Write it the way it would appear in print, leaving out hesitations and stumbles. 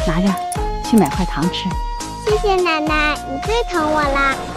拿着，去买块糖吃。 谢谢奶奶，你最疼我啦。